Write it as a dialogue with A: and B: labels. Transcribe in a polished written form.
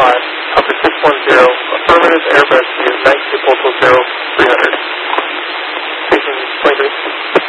A: Upper 610, affirmative, Airbus view, 92 Postal 0300. Station 23.